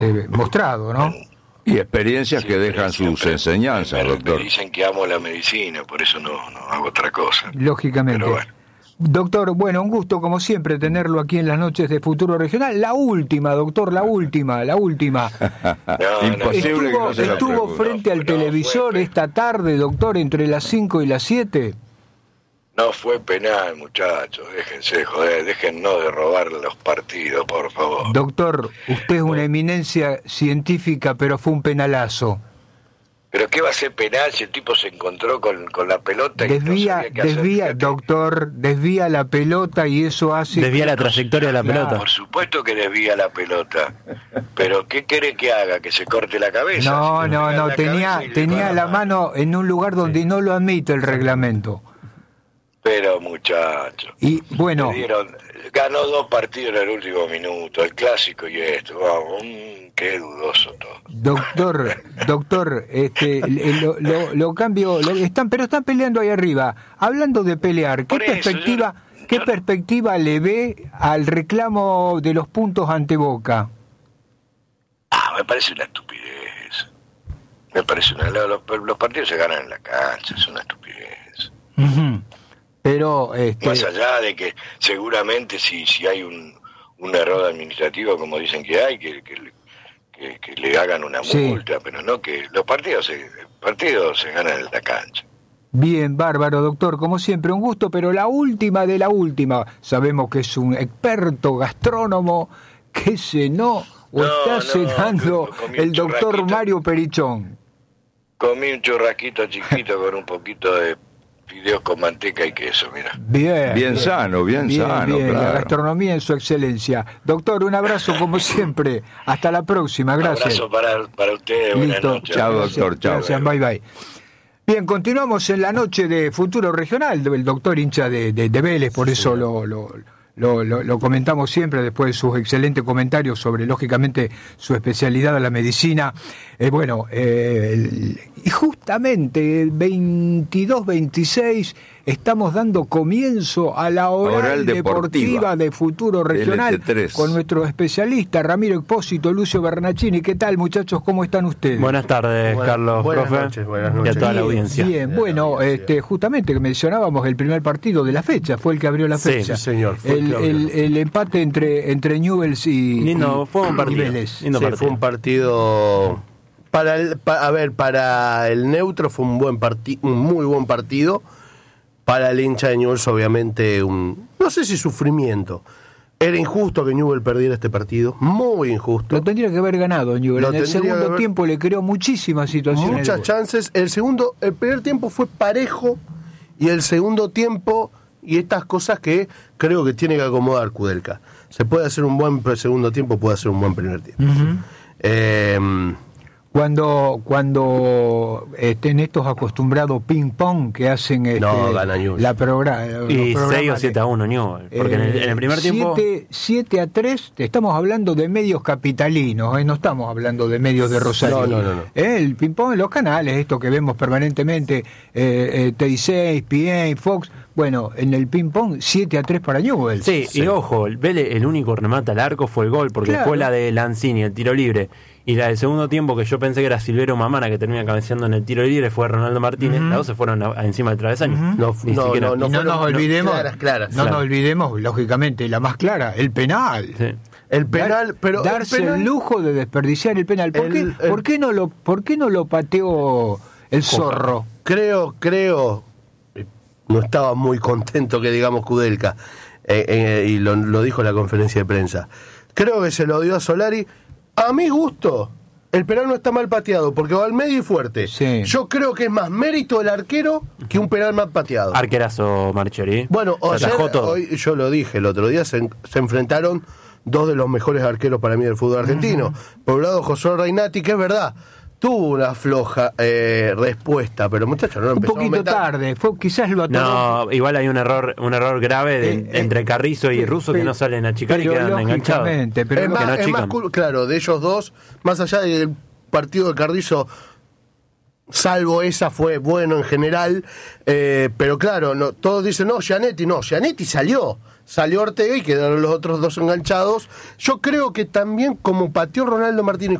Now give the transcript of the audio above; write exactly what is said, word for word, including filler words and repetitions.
eh, mostrado, ¿no? Y experiencias Sí, que dejan siempre sus enseñanzas, me, doctor. Me dicen que amo la medicina, por eso no, no hago otra cosa. Lógicamente. Pero bueno. Doctor, bueno, un gusto como siempre tenerlo aquí en las noches de Futuro Regional. La última, doctor, la última, la última. No, Imposible estuvo que no se lo estuvo pregunte. frente No, al no, televisor fue- esta tarde, doctor, entre las cinco y las siete. No fue penal, muchachos, déjense de joder, déjennos de robar los partidos, por favor. Doctor, usted es una eminencia científica, pero fue un penalazo. Pero ¿qué va a ser penal si el tipo se encontró con, con la pelota y no Desvía, sabía qué hacer? desvía, Fíjate. doctor, desvía la pelota y eso hace... Desvía la trayectoria de la Claro. pelota. Por supuesto que desvía la pelota. Pero ¿qué quiere que haga? ¿Que se corte la cabeza? No, Si le no, pegan no, la tenía, cabeza y le tenía va la mano en un lugar donde no lo admite el reglamento. Pero muchachos. Y bueno, Le dieron, ganó dos partidos en el último minuto, el clásico y esto. Vamos, mmm, qué dudoso todo. doctor, doctor, este, lo, lo, lo cambio, lo, están, pero están peleando ahí arriba. Hablando de pelear, ¿qué Por eso, perspectiva, yo- qué yo- perspectiva le ve al reclamo de los puntos ante Boca? Ah, me parece una estupidez. Me parece una... Los, los partidos se ganan en la cancha, es una estupidez. Ujú. Pero, este, Más allá de que seguramente si, si hay un, un error administrativo, como dicen que hay, que, que, que, que le hagan una Sí. multa, pero no que los partidos se, partidos se ganan en la cancha. bien, bárbaro, doctor, como siempre, un gusto, pero la última de la última, sabemos que es un experto gastrónomo, que cenó o No, está no, cenando que comí un el doctor churrasquito. Mario Perichón. Comí un churrasquito chiquito con un poquito de fideos con manteca y queso, mira. Bien, Bien sano, bien sano, bien, La claro. gastronomía en su excelencia. Doctor, un abrazo como siempre. Hasta la próxima, Un gracias. abrazo para, para ustedes, buenas Listo. noches. Chao, Gracias, doctor, chao. Gracias, bye bye. Bien, continuamos en la noche de Futuro Regional, el doctor hincha de, de, de Vélez, por eso lo, lo, lo, lo, lo comentamos siempre después de sus excelentes comentarios sobre, lógicamente, su especialidad en la medicina. Eh, bueno, eh, el- y justamente el veintidós veintiséis estamos dando comienzo a la oral, Oral deportiva. deportiva de Futuro Regional L T tres. con nuestro especialista Ramiro Expósito, Lucio Bernachini. ¿Qué tal, muchachos? ¿Cómo están ustedes? Buenas tardes, Buenas- Carlos, buenas profe, noches, buenas y a noches. toda la Bien, audiencia. Bien, bueno, este, justamente que mencionábamos el primer partido de la fecha, fue el que abrió la Sí, fecha. sí, señor, fue el el, que abrió. el- el empate entre, entre Newell's y, Lindo, y- fue un y partido. Vélez. Lindo Sí, partido. fue un partido para el, pa- a ver, para el neutro fue un buen partido, un muy buen partido. Para el hincha de Newell's obviamente un, no sé si sufrimiento. Era injusto que Newell's perdiera este partido, muy injusto. Lo tendría que haber ganado Newell's. Lo En el tendría que segundo haber- tiempo le creó muchísimas situaciones. Muchas de gol. chances. El segundo, el primer tiempo fue parejo y el segundo tiempo y estas cosas que creo que tiene que acomodar Kudelka. Se puede hacer un buen segundo tiempo, puede hacer un buen primer tiempo. Ujú. Eh, Cuando cuando estén estos acostumbrados ping pong que hacen este, No, gana Newell's. la programa Y seis o siete a uno, Newell. Porque en, el, en el primer tiempo. siete a tres, estamos hablando de medios capitalinos, ¿eh? No estamos hablando de medios de Rosario. No, no, no, no. ¿Eh? El ping-pong en los canales, esto que vemos permanentemente, eh, eh, T seis, P A, Fox. Bueno, en el ping-pong, siete a tres para Newell's. Sí, y ojo, el Vélez, el único remate al arco fue el gol, porque Claro. después la de Lanzini, el tiro libre, y la del segundo tiempo, que yo pensé que era Silvero Mamana, que termina cabeceando en el tiro libre, fue Ronaldo Martínez. Ujú. Las dos se fueron a- a encima del travesaño. Ujú. No, Ni no, siquiera- no, no y no fueron- nos no, olvidemos, claras, claras, no claro. nos olvidemos, lógicamente, la más clara, el penal. Sí. El penal, Dar- pero darse el, el, penal, lujo de desperdiciar el penal. ¿Por, El- qué, el- ¿por qué no lo por qué no lo pateó el zorro? creo, creo, eh, no estaba muy contento que digamos Kudelka, eh, eh, y lo, lo dijo en la conferencia de prensa. Creo que se lo dio a Solari. A mi gusto, el penal no está mal pateado, porque va al medio y fuerte. Sí. Yo creo que es más mérito del arquero que un penal mal pateado. Arquerazo Marcheri. Bueno, Se ayer, atajó todo. hoy yo lo dije el otro día, se, en- se enfrentaron dos de los mejores arqueros para mí del fútbol argentino. Por un lado, José Reinati, que es verdad, tuvo una floja eh, respuesta, pero muchachos, no lo Un empezó a poquito aumentar. tarde, fue quizás lo atoró. No, igual hay un error un error grave de- Eh, eh, entre Carrizo y pe- Russo pe- que no salen a chicar y pero quedan enganchados. lógicamente, pero es lo- más, que no es más achican. cul- claro, de ellos dos, más allá del partido de Carrizo, salvo esa fue bueno en general, eh, pero claro, no, todos dicen, no, Gianetti, no, Gianetti salió, Salió Ortega y quedaron los otros dos enganchados. Yo creo que también como pateó Ronaldo Martínez